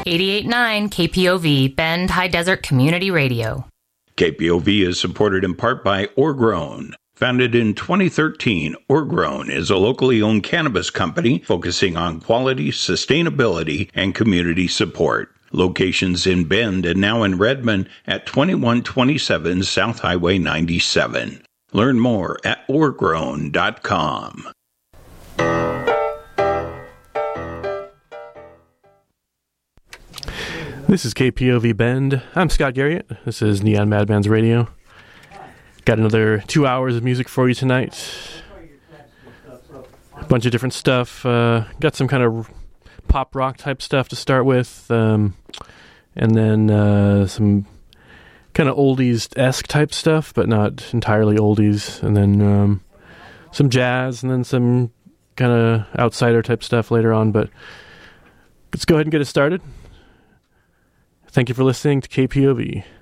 88.9 KPOV, Bend High Desert Community Radio. KPOV is supported in part by Orgrown. Founded in 2013, Orgrown is a locally owned cannabis company focusing on quality, sustainability, and community support. Locations in Bend and now in Redmond at 2127 South Highway 97. Learn more at orgrown.com. This is KPOV Bend. I'm Scott Garriott. This is Neon Madman's Radio. Got another 2 hours of music for you tonight. A bunch of different stuff. Got some kind of pop rock type stuff to start with. And then some kind of oldies-esque type stuff, but not entirely oldies. And then some jazz, and then some kind of outsider type stuff later on. But let's go ahead and get it started. Thank you for listening to KPOV.